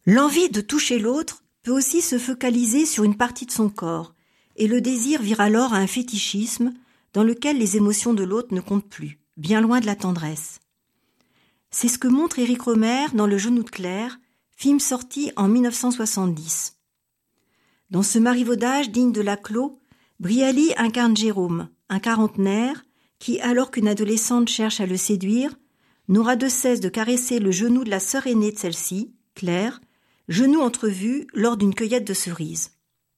L'envie de toucher l'autre peut aussi se focaliser sur une partie de son corps, et le désir vire alors à un fétichisme dans lequel les émotions de l'autre ne comptent plus, bien loin de la tendresse. C'est ce que montre Éric Rohmer dans Le genou de Claire, film sorti en 1970. Dans ce marivaudage digne de Laclos, Brialy incarne Jérôme, un quarantenaire qui, alors qu'une adolescente cherche à le séduire, n'aura de cesse de caresser le genou de la sœur aînée de celle-ci, Claire, genou entrevu lors d'une cueillette de cerises.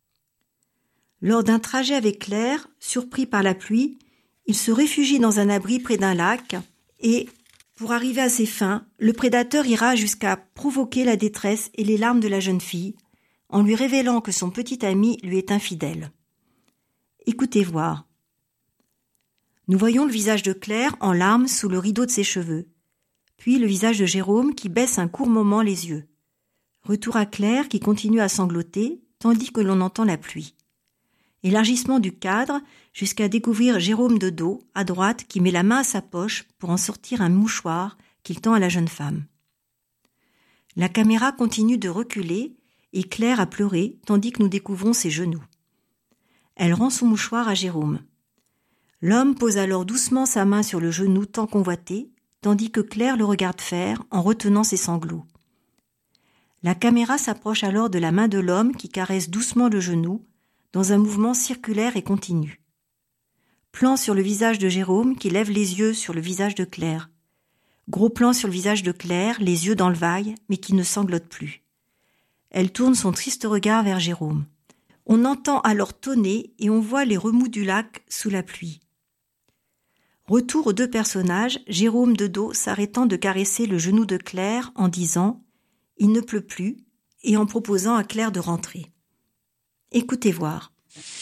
Lors d'un trajet avec Claire, surpris par la pluie, il se réfugie dans un abri près d'un lac et, pour arriver à ses fins, le prédateur ira jusqu'à provoquer la détresse et les larmes de la jeune fille, en lui révélant que son petit ami lui est infidèle. Écoutez voir. Nous voyons le visage de Claire en larmes sous le rideau de ses cheveux, puis le visage de Jérôme qui baisse un court moment les yeux. Retour à Claire qui continue à sangloter, tandis que l'on entend la pluie. Élargissement du cadre jusqu'à découvrir Jérôme de dos, à droite, qui met la main à sa poche pour en sortir un mouchoir qu'il tend à la jeune femme. La caméra continue de reculer et Claire a pleuré tandis que nous découvrons ses genoux. Elle rend son mouchoir à Jérôme. L'homme pose alors doucement sa main sur le genou tant convoité, tandis que Claire le regarde faire en retenant ses sanglots. La caméra s'approche alors de la main de l'homme qui caresse doucement le genou, dans un mouvement circulaire et continu. Plan sur le visage de Jérôme qui lève les yeux sur le visage de Claire. Gros plan sur le visage de Claire, les yeux dans le vague, mais qui ne sanglote plus. Elle tourne son triste regard vers Jérôme. On entend alors tonner et on voit les remous du lac sous la pluie. Retour aux deux personnages, Jérôme de dos s'arrêtant de caresser le genou de Claire en disant « Il ne pleut plus » et en proposant à Claire de rentrer. Écoutez voir.